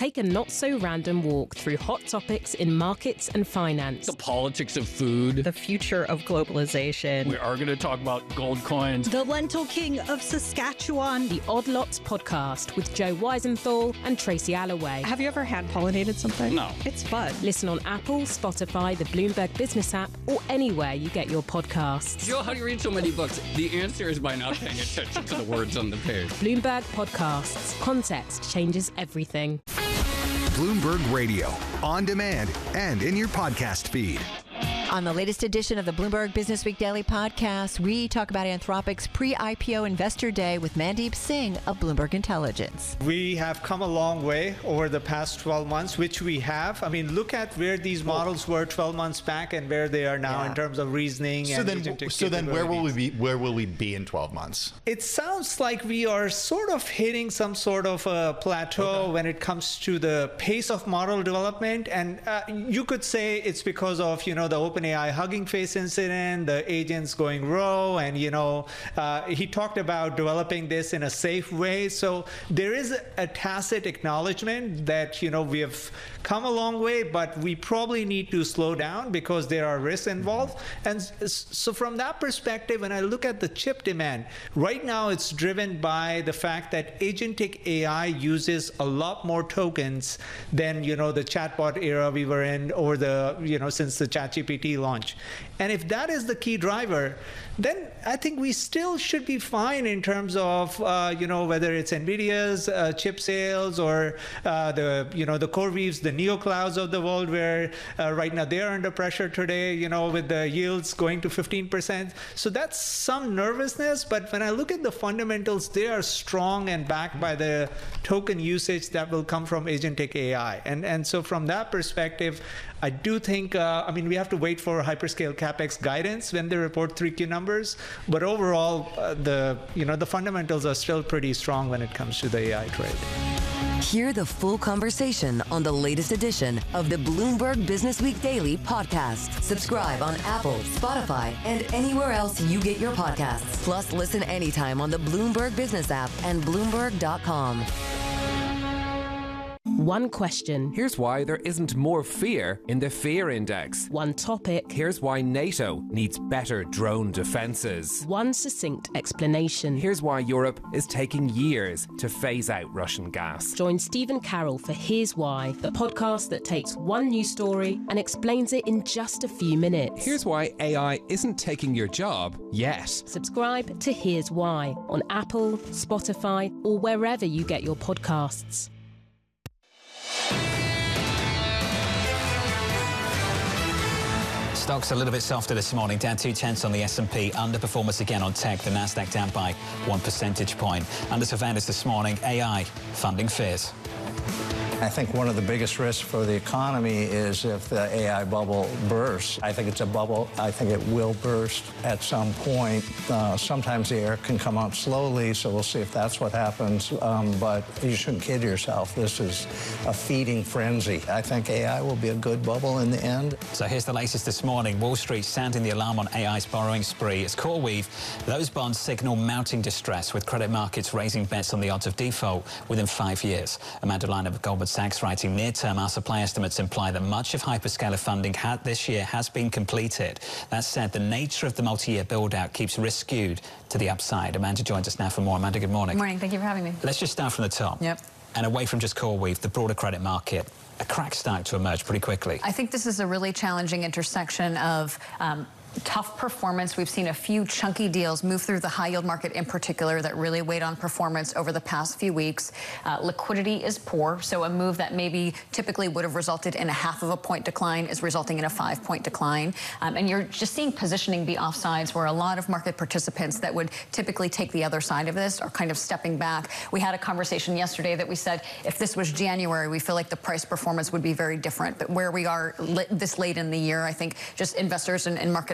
take a not-so-random walk through hot topics in markets and finance. The politics of food. The future of globalization. We are going to talk about gold coins. The Lentil King of Saskatchewan. The Odd Lots podcast with Joe Weisenthal and Tracy Alloway. Have you ever hand-pollinated something? No. It's fun. Listen on Apple, Spotify, the Bloomberg Business app, or anywhere you get your podcasts. Joe, how do you read so many books? The answer is by not paying attention to the words on the page. Bloomberg Podcasts. Context changes everything. Bloomberg Radio, on demand and in your podcast feed. On the latest edition of the Bloomberg Business Week Daily Podcast, we talk about Anthropic's pre-IPO Investor Day with Mandeep Singh of Bloomberg Intelligence. We have come a long way over the past 12 months, which we have. I mean, look at where these models were 12 months back and where they are now in terms of reasoning. So then where will we be in 12 months? It sounds like we are sort of hitting some sort of a plateau when it comes to the pace of model development. And you could say it's because of, the OpenAI Hugging Face incident, the agents going rogue, and, he talked about developing this in a safe way. So there is a tacit acknowledgement that, we have come a long way, but we probably need to slow down because there are risks involved. And so from that perspective, when I look at the chip demand, right now it's driven by the fact that agentic AI uses a lot more tokens than, the chatbot era we were in, or since the ChatGPT launch. And if that is the key driver, then I think we still should be fine in terms of, whether it's NVIDIA's chip sales or the CoreWeaves, the NeoClouds of the world, where right now they're under pressure today, with the yields going to 15%. So that's some nervousness. But when I look at the fundamentals, they are strong and backed by the token usage that will come from agentic AI. And so from that perspective, I do think, we have to wait for hyperscale CapEx guidance when they report 3Q numbers. But overall, the fundamentals are still pretty strong when it comes to the AI trade. Hear the full conversation on the latest edition of the Bloomberg Business Week Daily podcast. Subscribe on Apple, Spotify, and anywhere else you get your podcasts. Plus, listen anytime on the Bloomberg Business app and Bloomberg.com. One question. Here's why there isn't more fear in the fear index. One topic. Here's why NATO needs better drone defenses. One succinct explanation. Here's why Europe is taking years to phase out Russian gas. Join Stephen Carroll for Here's Why, the podcast that takes one news story and explains it in just a few minutes. Here's why AI isn't taking your job yet. Subscribe to Here's Why on Apple, Spotify, or wherever you get your podcasts. Stocks a little bit softer this morning, down 0.2 on the S&P, underperformance again on tech, the Nasdaq down by 1 percentage point. Under surveillance this morning, AI funding fears. I think one of the biggest risks for the economy is if the AI bubble bursts. I think it's a bubble. I think it will burst at some point. Sometimes the air can come out slowly, so we'll see if that's what happens. But you shouldn't kid yourself. This is a feeding frenzy. I think AI will be a good bubble in the end. So here's the latest this morning. Wall Street sounding the alarm on AI's borrowing spree. It's CoreWeave. Those bonds signal mounting distress, with credit markets raising bets on the odds of default within 5 years. Amanda Liner of Goldman Sachs writing, near-term, our supply estimates imply that much of hyperscaler funding this year has been completed. That said, the nature of the multi-year build-out keeps risk skewed to the upside. Amanda joins us now for more. Amanda, good morning. Good morning. Thank you for having me. Let's just start from the top. Yep. And away from just CoreWeave, the broader credit market, a crack starting to emerge pretty quickly. I think this is a really challenging intersection of tough performance. We've seen a few chunky deals move through the high yield market in particular that really weighed on performance over the past few weeks. Liquidity is poor, so a move that maybe typically would have resulted in a 0.5 point decline is resulting in a 5-point decline. And you're just seeing positioning be offsides, where a lot of market participants that would typically take the other side of this are kind of stepping back. We had a conversation yesterday that we said if this was January, we feel like the price performance would be very different. But where we are this late in the year, I think just investors and market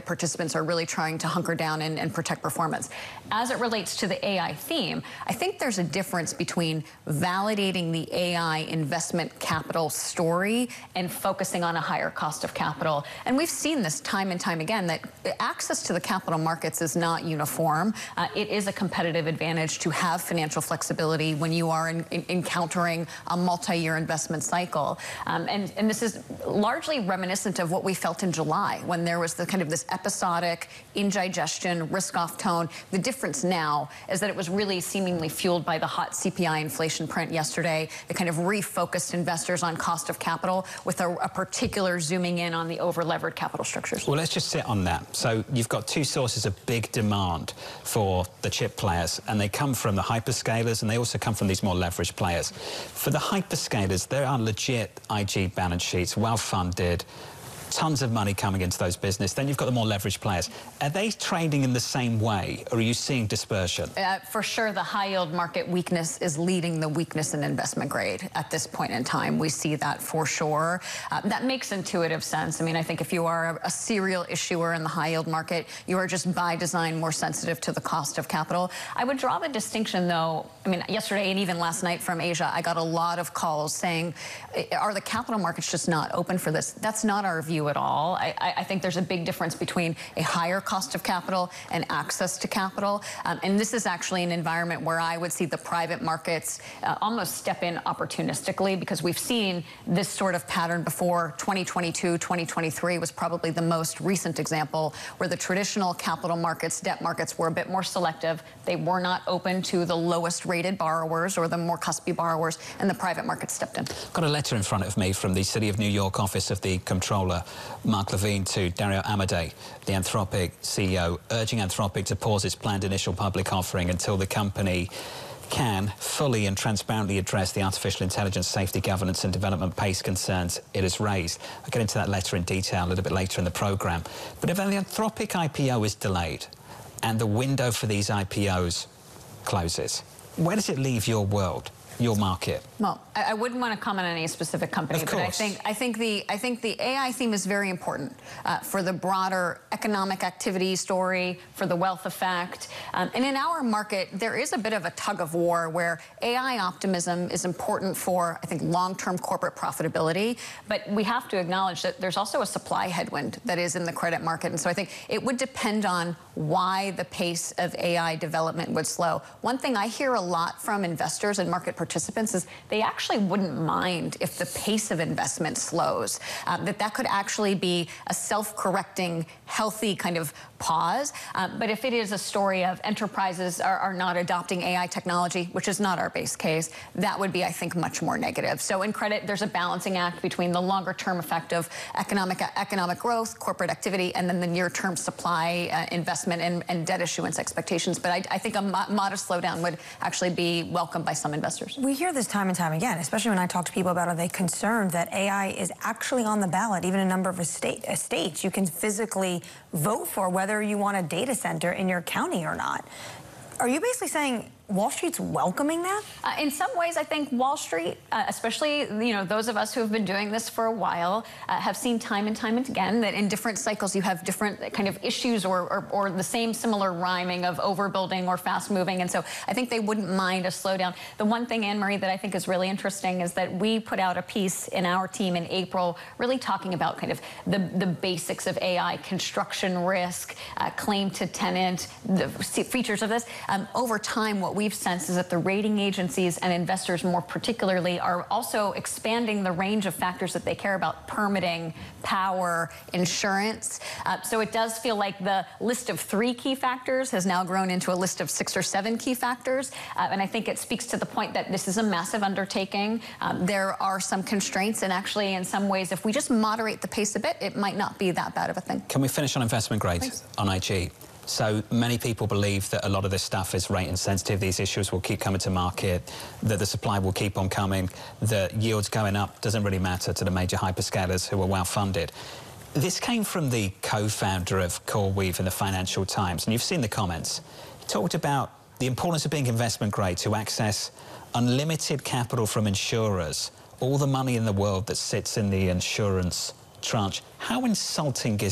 participants are really trying to hunker down and protect performance. As it relates to the AI theme, I think there's a difference between validating the AI investment capital story and focusing on a higher cost of capital. And we've seen this time and time again, that access to the capital markets is not uniform. It is a competitive advantage to have financial flexibility when you are encountering a multi-year investment cycle. And this is largely reminiscent of what we felt in July, when there was the kind of this episodic indigestion, risk-off tone. The difference now is that it was really seemingly fueled by the hot CPI inflation print yesterday. It kind of refocused investors on cost of capital with a particular zooming in on the over-levered capital structures. Well, let's just sit on that. So you've got two sources of big demand for the chip players, and they come from the hyperscalers, and they also come from these more leveraged players. For the hyperscalers, there are legit IG balance sheets, well-funded, tons of money coming into those business. Then you've got the more leveraged players. Are they trading in the same way, or are you seeing dispersion? For sure, the high-yield market weakness is leading the weakness in investment grade at this point in time. We see that for sure. That makes intuitive sense. I mean, I think if you are a serial issuer in the high-yield market, you are just by design more sensitive to the cost of capital. I would draw the distinction, though. I mean, yesterday and even last night from Asia, I got a lot of calls saying, are the capital markets just not open for this? That's not our view at all. I think there's a big difference between a higher cost of capital and access to capital. And this is actually an environment where I would see the private markets almost step in opportunistically, because we've seen this sort of pattern before. 2022, 2023 was probably the most recent example where the traditional capital markets, debt markets, were a bit more selective. They were not open to the lowest rated borrowers or the more cuspy borrowers, and the private market stepped in. Got a letter in front of me from the City of New York office of the Comptroller, Mark Levine, to Dario Amodei, the Anthropic CEO, urging Anthropic to pause its planned initial public offering until the company can fully and transparently address the artificial intelligence safety, governance and development pace concerns it has raised. I'll get into that letter in detail a little bit later in the programme. But if the Anthropic IPO is delayed and the window for these IPOs closes, where does it leave your world, your market? Well, I wouldn't want to comment on any specific company, but I think the AI theme is very important for the broader economic activity story, for the wealth effect. And in our market, there is a bit of a tug of war where AI optimism is important for, I think, long-term corporate profitability. But we have to acknowledge that there's also a supply headwind that is in the credit market. And so I think it would depend on why the pace of AI development would slow. One thing I hear a lot from investors and market participants is they actually wouldn't mind if the pace of investment slows, that could actually be a self-correcting, healthy kind of pause. But if it is a story of enterprises are not adopting AI technology, which is not our base case, that would be, I think, much more negative. So in credit, there's a balancing act between the longer-term effect of economic growth, corporate activity, and then the near-term supply, investment, and debt issuance expectations. But I think a modest slowdown would actually be welcomed by some investors. We hear this time and time again, especially when I talk to people about, are they concerned that AI is actually on the ballot, even in a number of states. You can physically vote for whether you want a data center in your county or not. Are you basically saying Wall Street's welcoming that? In some ways, I think Wall Street, especially those of us who have been doing this for a while, have seen time and time again that in different cycles you have different kind of issues or the same similar rhyming of overbuilding or fast moving. And so I think they wouldn't mind a slowdown. The one thing, Anne-Marie, that I think is really interesting is that we put out a piece in our team in April really talking about kind of the basics of AI, construction risk, claim to tenant, the features of this. Over time, what we've sensed is that the rating agencies and investors more particularly are also expanding the range of factors that they care about: permitting, power, insurance. So it does feel like the list of 3 key factors has now grown into a list of 6 or 7 key factors. And I think it speaks to the point that this is a massive undertaking. There are some constraints, and actually in some ways, if we just moderate the pace a bit, it might not be that bad of a thing. Can we finish on investment grade, on IG? So many people believe that a lot of this stuff is rate insensitive. These issues will keep coming to market, that the supply will keep on coming, that yields going up doesn't really matter to the major hyperscalers who are well funded. This came from the co-founder of CoreWeave in the Financial Times, and you've seen the comments. He talked about the importance of being investment grade to access unlimited capital from insurers, all the money in the world that sits in the insurance tranche. How insulting is it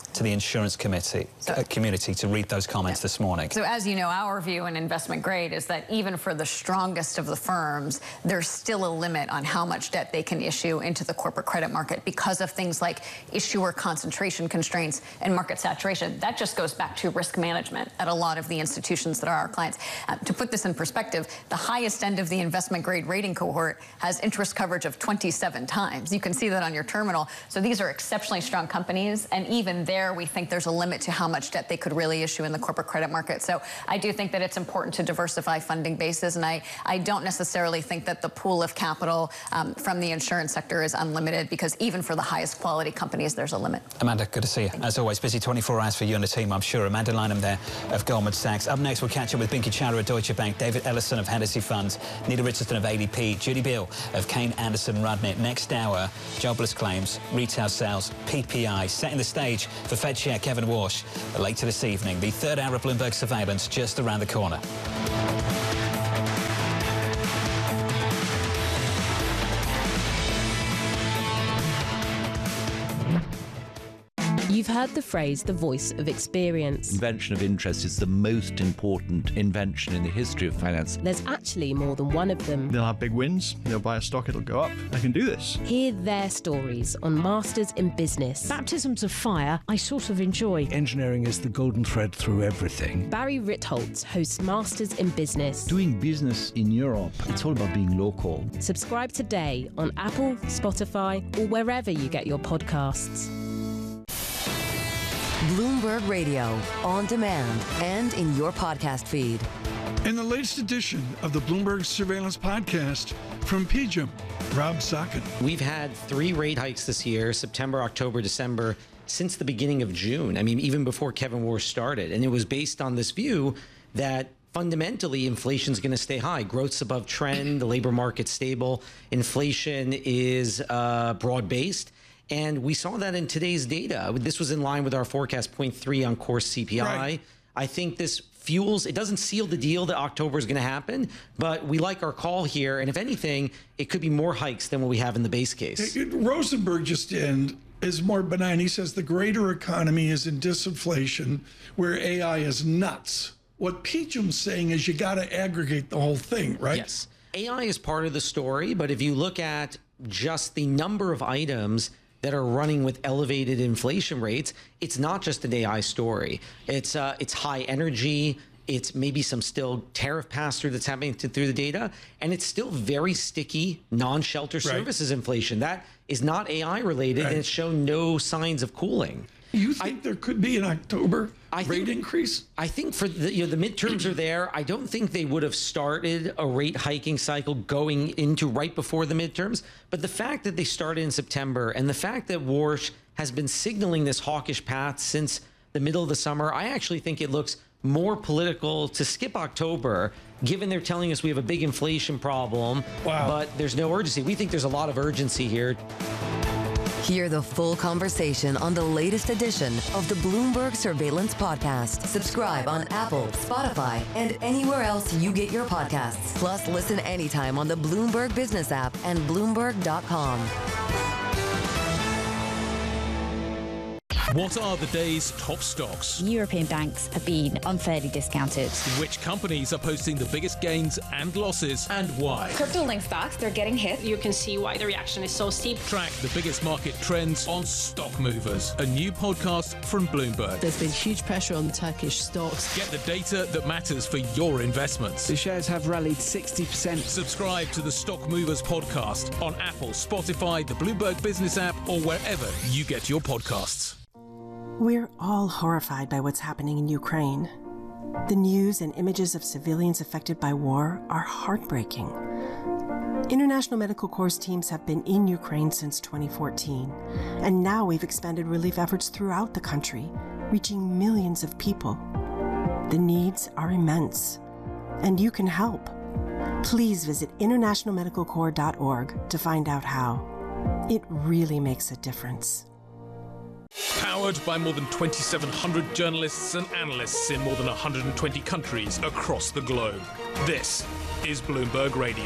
to the insurance community to read those comments this morning. So as you know, our view in investment grade is that even for the strongest of the firms, there's still a limit on how much debt they can issue into the corporate credit market because of things like issuer concentration constraints and market saturation. That just goes back to risk management at a lot of the institutions that are our clients. To put this in perspective, the highest end of the investment grade rating cohort has interest coverage of 27 times. You can see that on your terminal. So these are exceptionally strong companies, and even there we think there's a limit to how much debt they could really issue in the corporate credit market. So I do think that it's important to diversify funding bases, and I don't necessarily think that the pool of capital from the insurance sector is unlimited, because even for the highest quality companies, there's a limit. Amanda, good to see you. As always, busy 24 hours for you and the team, I'm sure. Amanda Lynham there of Goldman Sachs. Up next, we'll catch up with Binky Chowdhury of Deutsche Bank, David Ellison of Hennessy Funds, Nita Richardson of ADP, Judy Beale of Kane Anderson Rudnick. Next hour, jobless claims, retail sales, PPI, setting the stage for Fed Chair Kevin Warsh later this evening. The third hour of Bloomberg Surveillance just around the corner. You've heard the phrase, the voice of experience. Invention of interest is the most important invention in the history of finance. There's actually more than one of them. They'll have big wins, they'll buy a stock, it'll go up. I can do this. Hear their stories on Masters in Business. Baptisms of fire, I sort of enjoy. Engineering is the golden thread through everything. Barry Ritholtz hosts Masters in Business. Doing business in Europe, it's all about being local. Subscribe today on Apple, Spotify, or wherever you get your podcasts. Bloomberg Radio, on demand and in your podcast feed. In the latest edition of the Bloomberg Surveillance Podcast from PGIM, Rob Sockin. We've had 3 rate hikes this year, September, October, December, since the beginning of June. I mean, even before Kevin Warsh started. And it was based on this view that fundamentally inflation's going to stay high. Growth's above trend, the labor market's stable, inflation is broad-based. And we saw that in today's data. This was in line with our forecast, 0.3 on core CPI. Right. I think this fuels, it doesn't seal the deal that October is going to happen, but we like our call here. And if anything, it could be more hikes than what we have in the base case. Rosenberg just is more benign. He says the greater economy is in disinflation, where AI is nuts. What PGIM's saying is you got to aggregate the whole thing, right? Yes. AI is part of the story, but if you look at just the number of items that are running with elevated inflation rates, it's not just an AI story. It's high energy. It's maybe some still tariff pass-through that's happening through the data. And it's still very sticky, non-shelter services inflation. That is not AI related, and it's shown no signs of cooling. You think there could be an October rate increase? I think for the midterms are there. I don't think they would have started a rate hiking cycle going into right before the midterms. But the fact that they started in September and the fact that Warsh has been signaling this hawkish path since the middle of the summer, I actually think it looks more political to skip October, given they're telling us we have a big inflation problem, but there's no urgency. We think there's a lot of urgency here. Hear the full conversation on the latest edition of the Bloomberg Surveillance Podcast. Subscribe on Apple, Spotify, and anywhere else you get your podcasts. Plus, listen anytime on the Bloomberg Business app and Bloomberg.com. What are the day's top stocks? European banks have been unfairly discounted. Which companies are posting the biggest gains and losses, and why? Crypto link stocks, they're getting hit. You can see why the reaction is so steep. Track the biggest market trends on Stock Movers, a new podcast from Bloomberg. There's been huge pressure on Turkish stocks. Get the data that matters for your investments. The shares have rallied 60%. Subscribe to the Stock Movers podcast on Apple, Spotify, the Bloomberg Business app, or wherever you get your podcasts. We're all horrified by what's happening in Ukraine. The news and images of civilians affected by war are heartbreaking. International Medical Corps teams have been in Ukraine since 2014, and now we've expanded relief efforts throughout the country, reaching millions of people. The needs are immense, and you can help. Please visit internationalmedicalcorps.org to find out how. It really makes a difference. Powered by more than 2,700 journalists and analysts in more than 120 countries across the globe. This is Bloomberg Radio.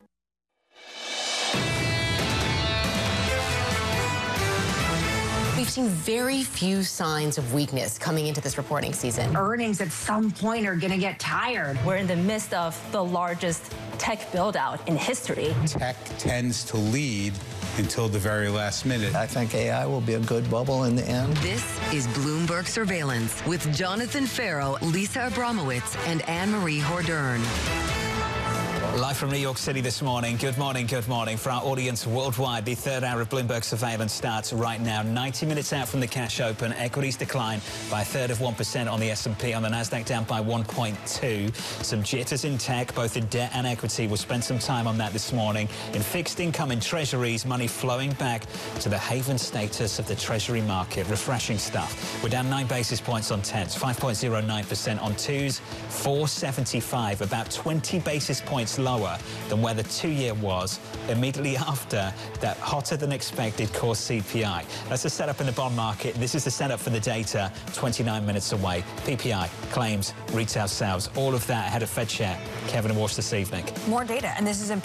We've seeing very few signs of weakness coming into this reporting season. Earnings at some point are going to get tired. We're in the midst of the largest tech build-out in history. Tech tends to lead until the very last minute. I think AI will be a good bubble in the end. This is Bloomberg Surveillance with Jonathan Farrow, Lisa Abramowitz, and Anne-Marie Hordern. Live from New York City this morning. Good morning, good morning. For our audience worldwide, the third hour of Bloomberg Surveillance starts right now. 90 minutes out from the cash open, equities decline by 1/3% on the S&P, on the Nasdaq down by 1.2. Some jitters in tech, both in debt and equity. We'll spend some time on that this morning. In fixed income and treasuries, money flowing back to the haven status of the treasury market. Refreshing stuff. We're down 9 basis points on 10s, 5.09% on 2s, 475, about 20 basis points lower than where the 2-year was immediately after that hotter than expected core CPI. That's the setup in the bond market. This is the setup for the data 29 minutes away. PPI, claims, retail sales, all of that ahead of Fed Chair Kevin Walsh this evening. More data, and this is important.